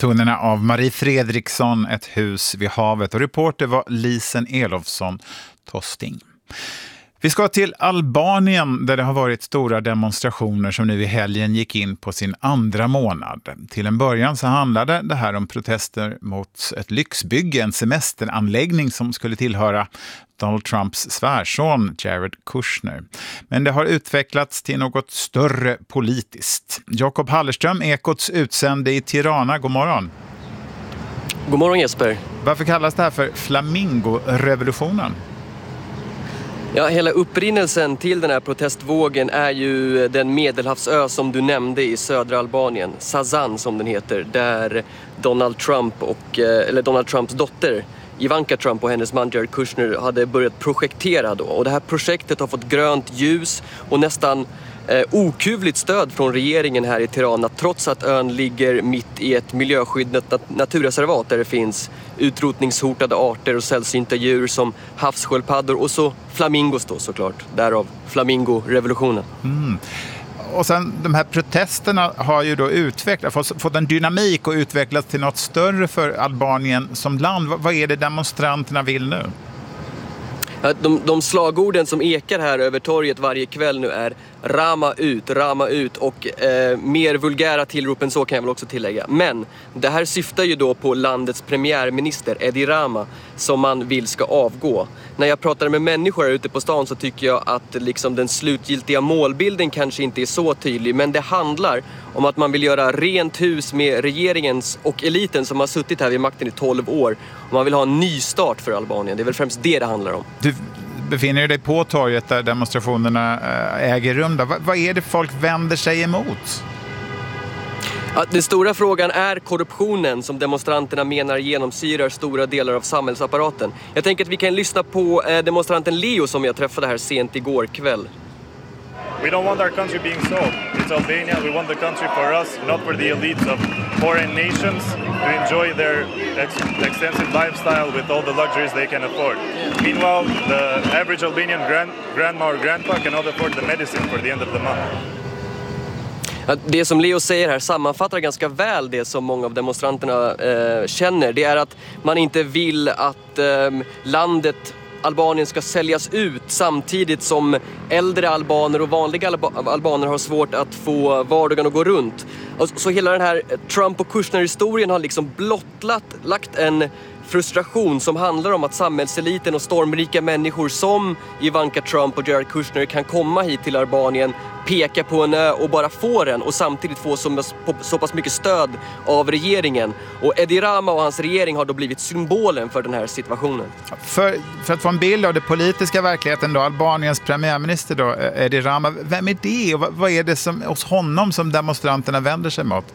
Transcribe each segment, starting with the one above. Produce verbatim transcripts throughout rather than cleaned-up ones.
Tonerna av Marie Fredriksson, Ett hus vid havet, och reporter var Lisen Elofsson Tosting. Vi ska till Albanien där det har varit stora demonstrationer som nu i helgen gick in på sin andra månad. Till en början så handlade det här om protester mot ett lyxbygge, en semesteranläggning som skulle tillhöra Donald Trumps svärson Jared Kushner. Men det har utvecklats till något större politiskt. Jakob Hallerström, Ekots utsände i Tirana, god morgon. God morgon Jesper. Varför kallas det här för Flamingo-revolutionen? Ja, hela upprinnelsen till den här protestvågen är ju den medelhavsö som du nämnde i södra Albanien, Sazan som den heter, där Donald Trump och eller Donald Trumps dotter Ivanka Trump och hennes man Jared Kushner hade börjat projektera då. Och det här projektet har fått grönt ljus och nästan eh, okuvligt stöd från regeringen här i Tirana, trots att ön ligger mitt i ett miljöskyddat nat- naturreservat där det finns utrotningshotade arter och sällsynta djur som havssköldpaddor och så flamingos då såklart, därav Flamingo-revolutionen. Mm. Och sen de här protesterna har ju då utvecklats, fått, fått en dynamik och utvecklats till något större för Albanien som land. Vad, vad är det demonstranterna vill nu? De, de slagorden som ekar här över torget varje kväll nu är rama ut, rama ut och eh, mer vulgära tillropen så kan jag väl också tillägga. Men det här syftar ju då på landets premiärminister Edi Rama som man vill ska avgå. När jag pratar med människor ute på stan så tycker jag att liksom den slutgiltiga målbilden kanske inte är så tydlig, men det handlar om att man vill göra rent hus med regeringens och eliten som har suttit här vid makten i tolv år. Och man vill ha en ny start för Albanien. Det är väl främst det det handlar om. Du befinner dig på torget där demonstrationerna äger rum. Vad, vad är det folk vänder sig emot? Ja, den stora frågan är korruptionen som demonstranterna menar genomsyrar stora delar av samhällsapparaten. Jag tänker att vi kan lyssna på eh, demonstranten Leo som jag träffade här sent igår kväll. We don't want our country being sold. It's Albania. We want the country for us, not for the elites of foreign nations to enjoy their ex- extensive lifestyle with all the luxuries they can afford. Meanwhile, the average Albanian grand- grandma or grandpa cannot afford the medicine for the end of the month. Det som Leo säger här sammanfattar ganska väl det som många av demonstranterna eh, känner. Det är att man inte vill att eh, landet Albanien ska säljas ut samtidigt som äldre albaner och vanliga alba- albaner har svårt att få vardagen att gå runt. Och så hela den här Trump och Kushner-historien har liksom blottlagt lagt en frustration som handlar om att samhällseliten och stormrika människor som Ivanka Trump och Jared Kushner kan komma hit till Albanien, peka på en ö och bara få den och samtidigt få så, så pass mycket stöd av regeringen. Och Edi Rama och hans regering har då blivit symbolen för den här situationen. För, för att få en bild av det politiska verkligheten då, Albaniens premiärminister då, Edi Rama, vem är det och vad, vad är det som, hos honom som demonstranterna vänder sig mot?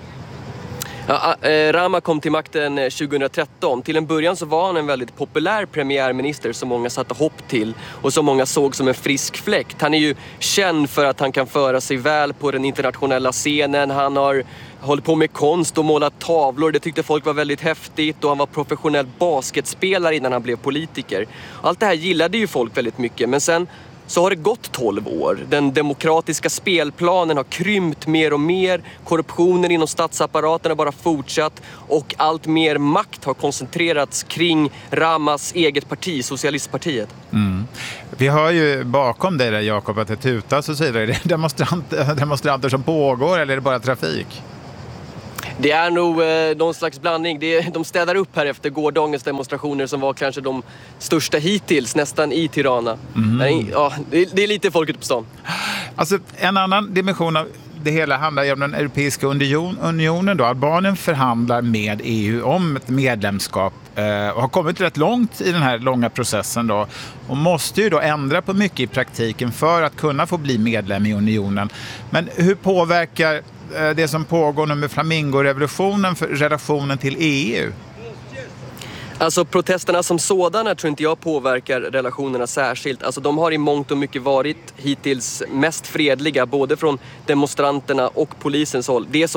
Ja, eh, Rama kom till makten tjugohundratretton. Till en början så var han en väldigt populär premiärminister som många satte hopp till och som många såg som en frisk fläkt. Han är ju känd för att han kan föra sig väl på den internationella scenen. Han har hållit på med konst och målat tavlor. Det tyckte folk var väldigt häftigt och han var professionell basketspelare innan han blev politiker. Allt det här gillade ju folk väldigt mycket, men sen så har det gått tolv år. Den demokratiska spelplanen har krympt mer och mer. Korruptionen inom statsapparaten har bara fortsatt och allt mer makt har koncentrerats kring Ramas eget parti, Socialistpartiet. Mm. Vi hör ju bakom dig där, Jakob, att det tutas och så vidare. Är det demonstranter, demonstranter som pågår eller är det bara trafik? Det är nog eh, någon slags blandning. Det är, de städar upp här efter gårdagens demonstrationer som var kanske de största hittills, nästan i Tirana. Mm. Nej, ja, det, det är lite folk ute på stan. Alltså, en annan dimension av det hela handlar ju om den Europeiska union, unionen. Då. Albanien förhandlar med E U om ett medlemskap eh, och har kommit rätt långt i den här långa processen. Då, och måste ju då ändra på mycket i praktiken för att kunna få bli medlem i unionen. Men hur påverkar det som pågår nu med Flamingo-revolutionen för relationen till E U? Alltså protesterna som sådana tror inte jag påverkar relationerna särskilt. Alltså de har i mångt och mycket varit hittills mest fredliga både från demonstranterna och polisens håll. Det som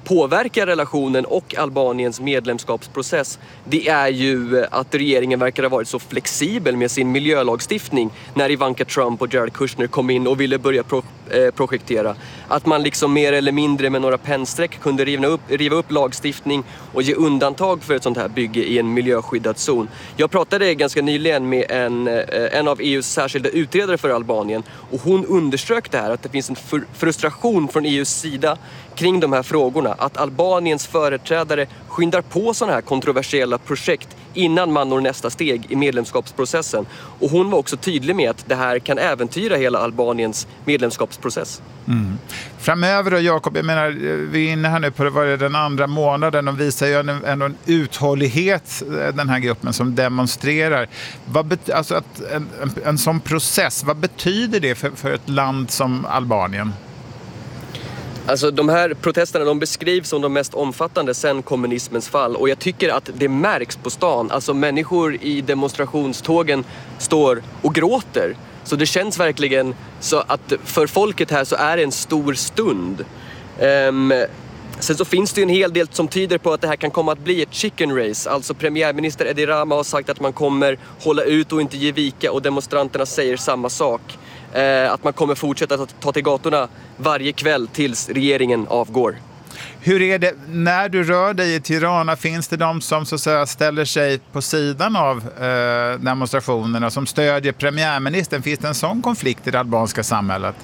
påverkar relationen och Albaniens medlemskapsprocess, det är ju att regeringen verkar ha varit så flexibel med sin miljölagstiftning när Ivanka Trump och Jared Kushner kom in och ville börja pro- eh, projektera. Att man liksom mer eller mindre med några pennsträck kunde riva upp, riva upp lagstiftning och ge undantag för ett sånt här bygge i en miljöskyddad zon. Jag pratade ganska nyligen med en, eh, en av E U:s särskilda utredare för Albanien och hon underströk det här att det finns en fr- frustration från E U:s sida kring de här frågorna. Att Albaniens företrädare skyndar på sådana här kontroversiella projekt innan man når nästa steg i medlemskapsprocessen. Och hon var också tydlig med att det här kan äventyra hela Albaniens medlemskapsprocess. Mm. Framöver då, Jakob, jag menar, vi är inne här nu på det, var det den andra månaden och visar ju ändå en, en uthållighet, den här gruppen som demonstrerar. Vad bet- alltså att en, en, en sån process, vad betyder det för, för ett land som Albanien? Alltså de här protesterna, de beskrivs som de mest omfattande sedan kommunismens fall. Och jag tycker att det märks på stan. Alltså människor i demonstrationstågen står och gråter. Så det känns verkligen så att för folket här så är det en stor stund. Um, sen så finns det ju en hel del som tyder på att det här kan komma att bli ett chicken race. Alltså premiärminister Edi Rama har sagt att man kommer hålla ut och inte ge vika, och demonstranterna säger samma sak. Att man kommer fortsätta ta till gatorna varje kväll tills regeringen avgår. Hur är det när du rör dig i Tirana? Finns det de som så att säga ställer sig på sidan av eh, demonstrationerna, som stödjer premiärministern? Finns det en sån konflikt i det albanska samhället?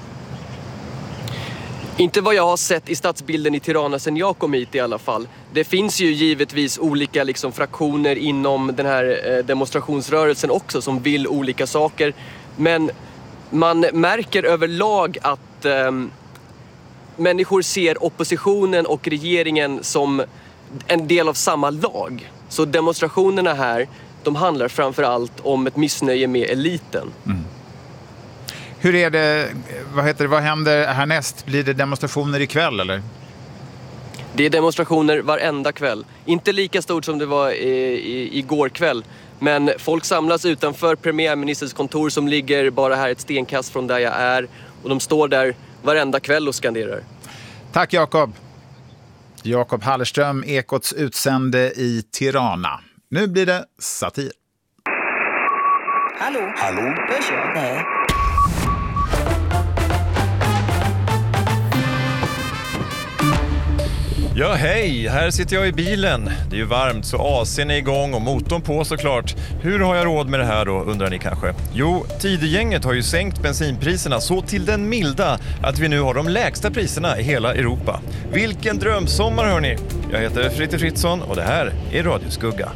Inte vad jag har sett i stadsbilden i Tirana sedan jag kom hit i alla fall. Det finns ju givetvis olika liksom, fraktioner inom den här eh, demonstrationsrörelsen också som vill olika saker. Men man märker överlag att eh, människor ser oppositionen och regeringen som en del av samma lag. Så demonstrationerna här, de handlar framförallt om ett missnöje med eliten. Mm. Hur är det, vad heter det, vad händer härnäst? Blir det demonstrationer ikväll eller? Det är demonstrationer varenda kväll. Inte lika stort som det var i, i, igår kväll. Men folk samlas utanför premiärministerns kontor som ligger bara här ett stenkast från där jag är. Och de står där varenda kväll och skanderar. Tack Jakob. Jakob Hallerström, Ekots utsände i Tirana. Nu blir det satir. Hallå? Hallå? Hörs jag? Nej. Ja, hej! Här sitter jag i bilen. Det är ju varmt så A C:n är igång och motorn på såklart. Hur har jag råd med det här då, undrar ni kanske? Jo, Tidegänget har ju sänkt bensinpriserna så till den milda att vi nu har de lägsta priserna i hela Europa. Vilken drömsommar hörni! Jag heter Fritte Fritzson och det här är Radio Skugga.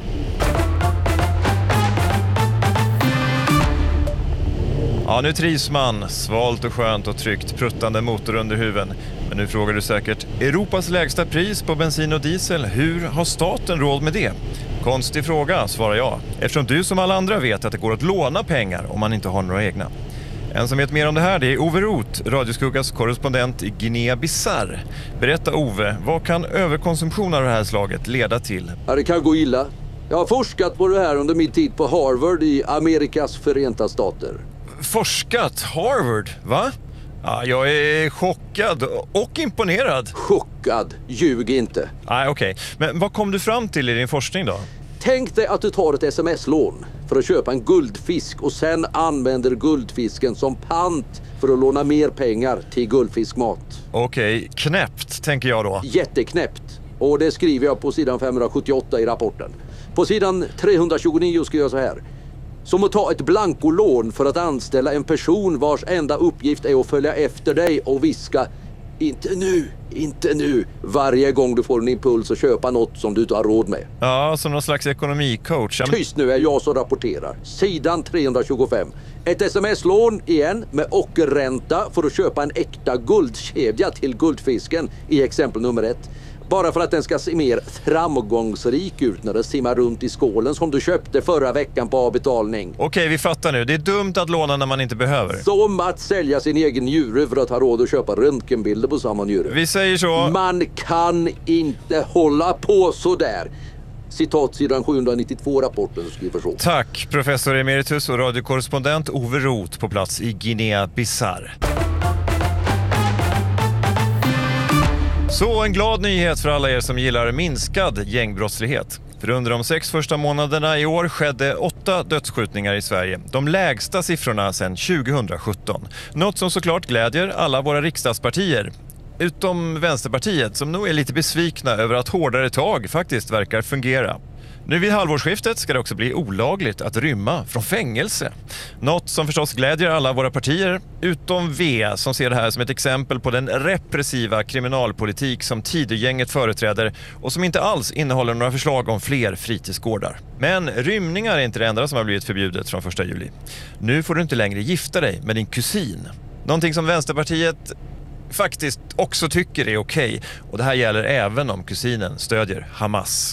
Ja, nu trivs man. Svalt och skönt och tryggt, pruttande motor under huven. Men nu frågar du säkert, Europas lägsta pris på bensin och diesel, hur har staten råd med det? Konstig fråga, svarar jag. Eftersom du som alla andra vet att det går att låna pengar om man inte har några egna. En som vet mer om det här, det är Ove Roth, Radioskuggas korrespondent i Guinea-Bissau. Berätta Ove, vad kan överkonsumtion av det här slaget leda till? Ja, det kan gå illa. Jag har forskat på det här under min tid på Harvard i Amerikas Förenta Stater. Forskat? Harvard? Va? Ja, jag är chockad och imponerad. Chockad? Ljug inte. Nej, okej. Okay. Men vad kom du fram till i din forskning då? Tänk dig att du tar ett sms-lån för att köpa en guldfisk och sen använder guldfisken som pant för att låna mer pengar till guldfiskmat. Okej, okay. Knäppt tänker jag då. Jätteknäppt. Och det skriver jag på sidan femhundrasjuttioåtta i rapporten. På sidan trehundratjugonio skriver jag så här. Som att ta ett blankolån för att anställa en person vars enda uppgift är att följa efter dig och viska inte nu, inte nu, varje gång du får en impuls att köpa något som du inte har råd med. Ja, som någon slags ekonomicoach. Tyst nu, är jag som rapporterar. Sidan trehundratjugofem. Ett sms-lån igen med ockerränta för att köpa en äkta guldkedja till guldfisken i exempel nummer ett. Bara för att den ska se mer framgångsrik ut när den simmar runt i skålen som du köpte förra veckan på avbetalning. Okej, vi fattar nu. Det är dumt att låna när man inte behöver. Som att sälja sin egen njure för att ha råd att köpa röntgenbilder på samma njure. Vi säger så. Man kan inte hålla på så där. Citat sidan sjuhundranittiotvå rapporten skriver så. Tack, professor emeritus och radiokorrespondent Ove Roth på plats i Guinea-Bissau. Så en glad nyhet för alla er som gillar minskad gängbrottslighet. För under de sex första månaderna i år skedde åtta dödsskjutningar i Sverige. De lägsta siffrorna sedan tjugohundrasjutton. Något som såklart glädjer alla våra riksdagspartier. Utom Vänsterpartiet som nog är lite besvikna över att hårdare tag faktiskt verkar fungera. Nu vid halvårsskiftet ska det också bli olagligt att rymma från fängelse. Något som förstås glädjer alla våra partier, utom V som ser det här som ett exempel på den repressiva kriminalpolitik som Tidögänget företräder och som inte alls innehåller några förslag om fler fritidsgårdar. Men rymningar är inte det enda som har blivit förbjudet från första juli. Nu får du inte längre gifta dig med din kusin. Någonting som Vänsterpartiet faktiskt också tycker är okej. Och det här gäller även om kusinen stödjer Hamas.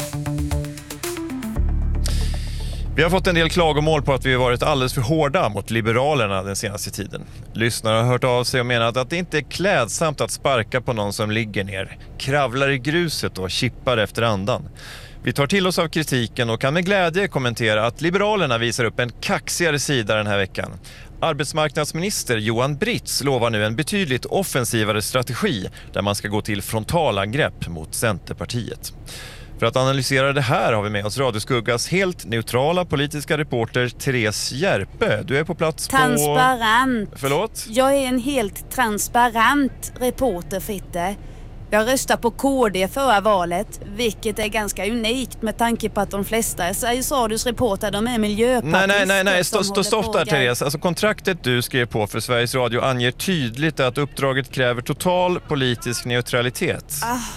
Vi har fått en del klagomål på att vi har varit alldeles för hårda mot Liberalerna den senaste tiden. Lyssnare har hört av sig och menat att det inte är klädsamt att sparka på någon som ligger ner, kravlar i gruset och kippar efter andan. Vi tar till oss av kritiken och kan med glädje kommentera att Liberalerna visar upp en kaxigare sida den här veckan. Arbetsmarknadsminister Johan Britz lovar nu en betydligt offensivare strategi där man ska gå till frontalangrepp mot Centerpartiet. För att analysera det här har vi med oss Radio Skuggas helt neutrala politiska reporter Therese Järpe. Du är på plats på... Transparent. Förlåt? Jag är en helt transparent reporter, Fritte. Jag röstade på K D förra valet, vilket är ganska unikt med tanke på att de flesta Sveriges Radios reporter, de är miljöpartister. Nej, nej, nej, nej. Stå, stå, stopp där, Therese. Alltså kontraktet du skrev på för Sveriges Radio anger tydligt att uppdraget kräver total politisk neutralitet.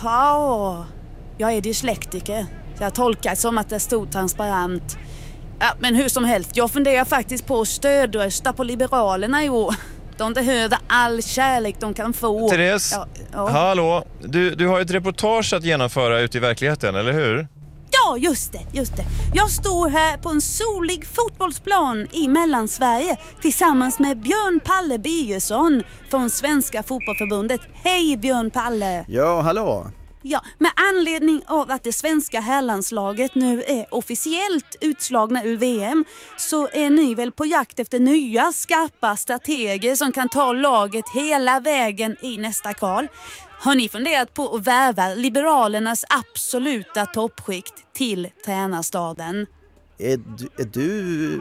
Aha, jag är dyslektiker. Jag tolkar som att det stod transparent. Ja, men hur som helst, jag funderar faktiskt på att stödrösta på Liberalerna i år. De behöver all kärlek de kan få. Therese, ja, ja. hallå. Du, du har ett reportage att genomföra ute i verkligheten, eller hur? Ja, just det, just det. Jag står här på en solig fotbollsplan i Mellansverige tillsammans med Björn Palle Birgersson från Svenska fotbollförbundet. Hej Björn Palle! Ja, hallå! Ja, med anledning av att det svenska herrlandslaget nu är officiellt utslagna ur V M så är ni väl på jakt efter nya skarpa strateger som kan ta laget hela vägen i nästa kval. Har ni funderat på att värva Liberalernas absoluta toppskikt till tränarstaden? Är du, är du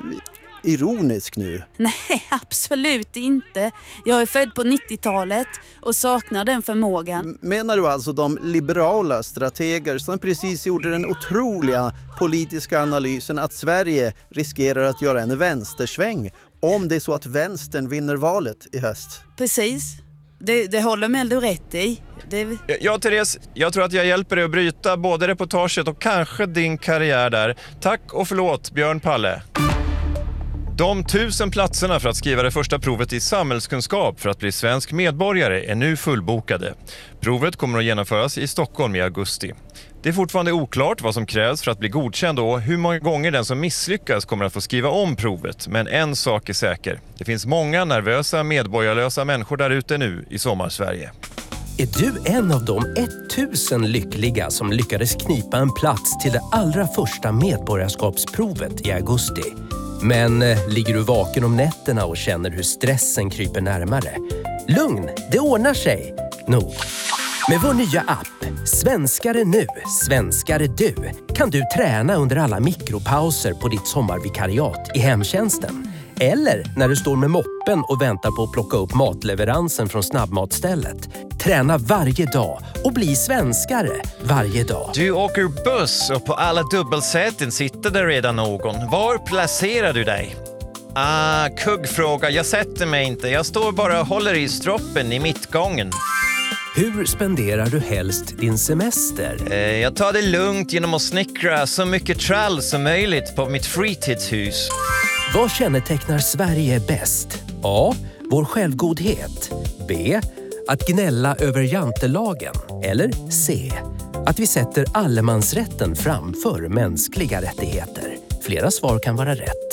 ironisk nu? Nej, absolut inte. Jag är född på nittiotalet och saknar den förmågan. Menar du alltså de liberala strateger som precis gjorde den otroliga politiska analysen att Sverige riskerar att göra en vänstersväng om det är så att vänstern vinner valet i höst? Precis. Det, det håller Meldo rätt i. Det... Ja, Therese, jag tror att jag hjälper dig att bryta både reportaget och kanske din karriär där. Tack och förlåt, Björn Palle. De tusen platserna för att skriva det första provet i samhällskunskap för att bli svensk medborgare är nu fullbokade. Provet kommer att genomföras i Stockholm i augusti. Det är fortfarande oklart vad som krävs för att bli godkänd och hur många gånger den som misslyckas kommer att få skriva om provet. Men en sak är säker. Det finns många nervösa, medborgarlösa människor där ute nu i sommarsverige. Är du en av de tusen lyckliga som lyckades knipa en plats till det allra första medborgarskapsprovet i augusti? Men eh, ligger du vaken om nätterna och känner hur stressen kryper närmare? Lugn, det ordnar sig. Nog. Med vår nya app, Svenskare nu, Svenskare du, kan du träna under alla mikropauser på ditt sommarvikariat i hemtjänsten. Eller när du står med moppen och väntar på att plocka upp matleveransen från snabbmatstället. Träna varje dag och bli svenskare varje dag. Du åker buss och på alla dubbelsäten sitter det redan någon. Var placerar du dig? Ah, kuggfråga. Jag sätter mig inte. Jag står bara och håller i stroppen i mittgången. Hur spenderar du helst din semester? Eh, jag tar det lugnt genom att snickra så mycket trall som möjligt på mitt fritidshus. Vad kännetecknar Sverige bäst? A. Vår självgodhet. B. Att gnälla över jantelagen. Eller C. Att vi sätter allemansrätten framför mänskliga rättigheter. Flera svar kan vara rätt.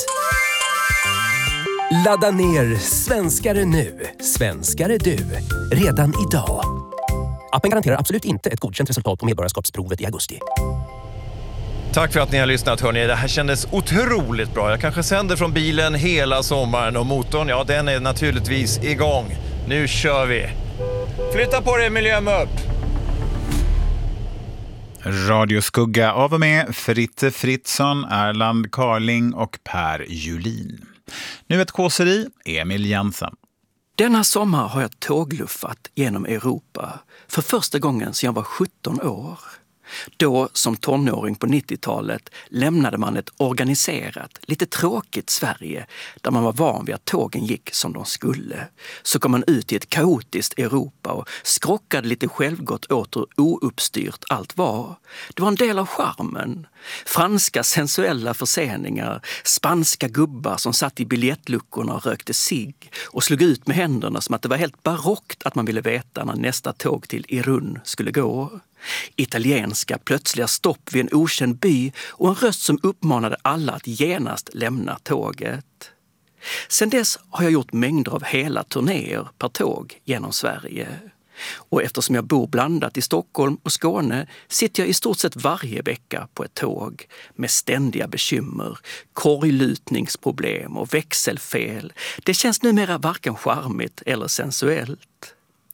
Ladda ner Svenskare nu, Svenskare du, redan idag. Appen garanterar absolut inte ett godkänt resultat på medborgarskapsprovet i augusti. Tack för att ni har lyssnat, hörni. Det här kändes otroligt bra. Jag kanske sänder från bilen hela sommaren och motorn, ja, den är naturligtvis igång. Nu kör vi. Flytta på dig, miljömupp! Radioskugga av och med Fritte Fritzson, Erland Carling och Per Julin. Nu ett kåseri, Emil Jensen. Denna sommar har jag tågluffat genom Europa för första gången sedan jag var sjutton år. Då, som tonåring på nittiotalet, lämnade man ett organiserat, lite tråkigt Sverige där man var van vid att tågen gick som de skulle. Så kom man ut i ett kaotiskt Europa och skrockade lite självgott åt hur ouppstyrt allt var. Det var en del av charmen. Franska sensuella förseningar, spanska gubbar som satt i biljettluckorna och rökte cigg och slog ut med händerna som att det var helt barockt att man ville veta när nästa tåg till Irun skulle gå. Italienska plötsliga stopp vid en okänd by och en röst som uppmanade alla att genast lämna tåget. Sedan dess har jag gjort mängder av hela turnéer per tåg genom Sverige. Och eftersom jag bor blandat i Stockholm och Skåne sitter jag i stort sett varje vecka på ett tåg med ständiga bekymmer, korglutningsproblem och växelfel. Det känns numera varken charmigt eller sensuellt.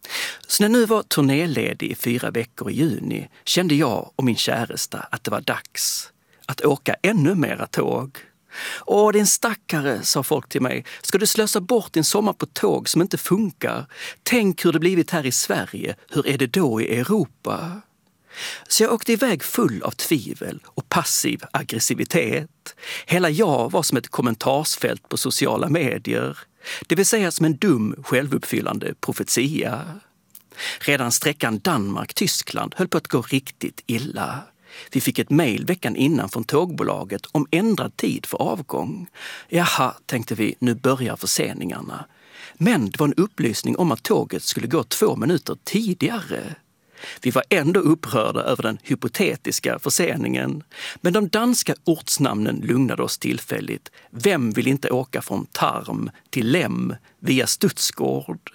Så när jag nu var turnéledig i fyra veckor i juni kände jag och min käresta att det var dags att åka ännu mera tåg. Åh, din stackare, sa folk till mig. Ska du slösa bort din sommar på tåg som inte funkar? Tänk hur det blivit här i Sverige. Hur är det då i Europa? Så jag åkte iväg full av tvivel och passiv aggressivitet. Hela jag var som ett kommentarsfält på sociala medier. Det vill säga som en dum, självuppfyllande profetia. Redan sträckan Danmark-Tyskland höll på att gå riktigt illa. Vi fick ett mejl veckan innan från tågbolaget om ändrad tid för avgång. Jaha, tänkte vi, nu börjar förseningarna. Men det var en upplysning om att tåget skulle gå två minuter tidigare. Vi var ändå upprörda över den hypotetiska förseningen. Men de danska ortsnamnen lugnade oss tillfälligt. Vem vill inte åka från Tarm till Lem via Studsgård?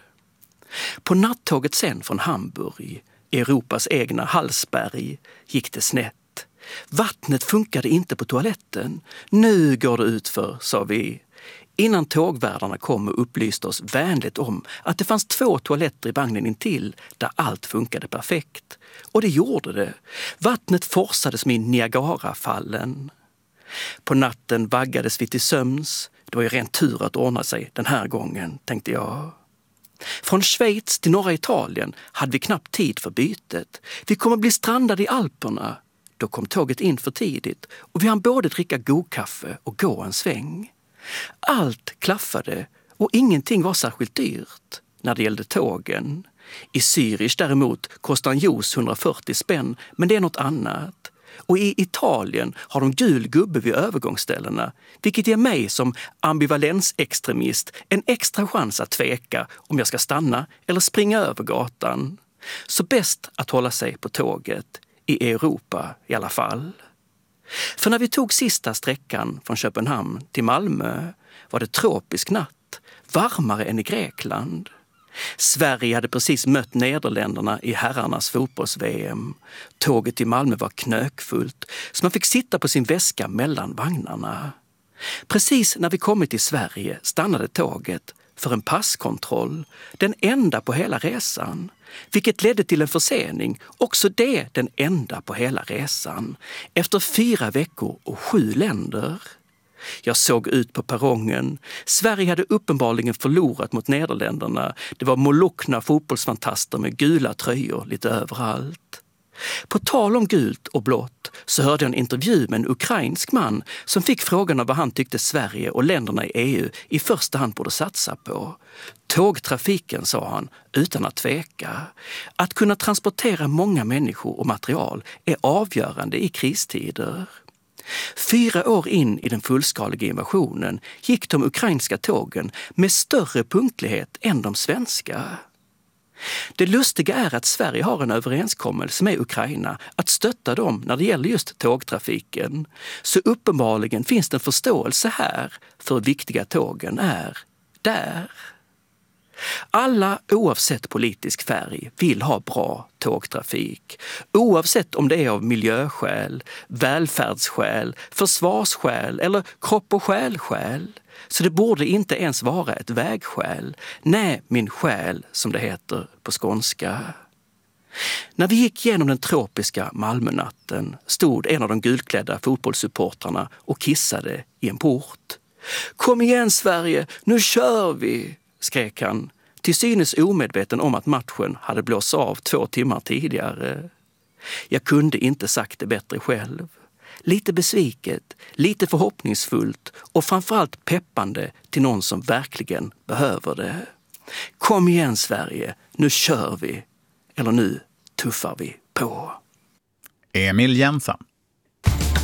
På nattåget sen från Hamburg, Europas egna Hallsberg, gick det snett. Vattnet funkade inte på toaletten. Nu går det ut för, sa vi. Innan tågvärdarna kom och upplyste oss vänligt om att det fanns två toaletter i vagnen intill där allt funkade perfekt. Och det gjorde det. Vattnet forsade som i Niagarafallen. På natten vaggades vi till sömns. Det var ju rent tur att ordna sig den här gången, tänkte jag. Från Schweiz till norra Italien hade vi knappt tid för bytet. Vi kommer bli strandade i Alperna. Då kom tåget in för tidigt och vi hann både dricka god kaffe och gå en sväng. Allt klaffade och ingenting var särskilt dyrt när det gällde tågen. I Zürich däremot kostar en juice hundrafyrtio spänn, men det är något annat. Och i Italien har de gul gubbe vid övergångsställena, vilket ger mig som ambivalensextremist en extra chans att tveka om jag ska stanna eller springa över gatan. Så bäst att hålla sig på tåget, i Europa i alla fall. För när vi tog sista sträckan från Köpenhamn till Malmö var det tropisk natt, varmare än i Grekland. Sverige hade precis mött Nederländerna i herrarnas fotbolls-V M. Tåget till Malmö var knökfullt, så man fick sitta på sin väska mellan vagnarna. Precis när vi kommit till Sverige stannade tåget för en passkontroll, den enda på hela resan. Vilket ledde till en försening, också det den enda på hela resan. Efter fyra veckor och sju länder. Jag såg ut på perrongen. Sverige hade uppenbarligen förlorat mot Nederländerna. Det var molokna fotbollsfantaster med gula tröjor lite överallt. På tal om gult och blått så hörde jag en intervju med en ukrainsk man som fick frågan om vad han tyckte Sverige och länderna i E U i första hand borde satsa på. Tågtrafiken, sa han, utan att tveka. Att kunna transportera många människor och material är avgörande i kristider. Fyra år in i den fullskaliga invasionen gick de ukrainska tågen med större punktlighet än de svenska. Det lustiga är att Sverige har en överenskommelse med Ukraina att stötta dem när det gäller just tågtrafiken. Så uppenbarligen finns det en förståelse här för hur viktiga tågen är där. Alla, oavsett politisk färg, vill ha bra tågtrafik. Oavsett om det är av miljöskäl, välfärdsskäl, försvarsskäl eller kropp- och själskäl. Så det borde inte ens vara ett vägskäl. Nej, min själ, som det heter på skånska. När vi gick genom den tropiska Malmönatten stod en av de gulklädda fotbollssupportrarna och kissade i en port. Kom igen Sverige, nu kör vi, skrek han, till synes omedveten om att matchen hade blåst av två timmar tidigare. Jag kunde inte sagt det bättre själv. Lite besviket, lite förhoppningsfullt och framförallt peppande till någon som verkligen behöver det. Kom igen Sverige, nu kör vi. Eller nu tuffar vi på. Emil Jensen.